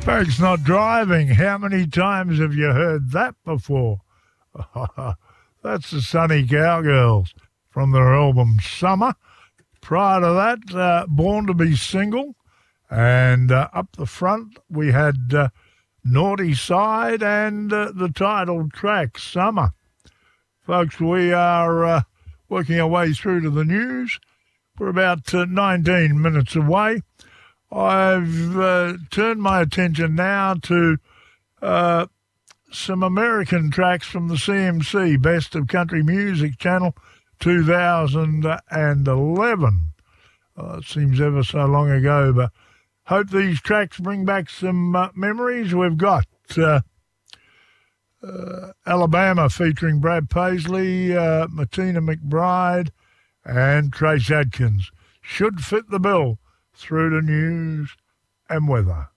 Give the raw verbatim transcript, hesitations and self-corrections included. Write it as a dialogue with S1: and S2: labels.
S1: Folks not driving. How many times have you heard that before? That's the Sunny Cowgirls from their album Summer. Prior to that, uh, Born to Be Single. And uh, up the front, we had uh, Naughty Side and uh, the title track, Summer. Folks, we are uh, working our way through to the news. We're about uh, nineteen minutes away. I've uh, turned my attention now to uh, some American tracks from the C M C Best of Country Music Channel two thousand eleven. Uh, it seems ever so long ago, but hope these tracks bring back some uh, memories. We've got uh, uh, Alabama featuring Brad Paisley, uh, Martina McBride, and Trace Adkins. Should fit the bill through the news and weather.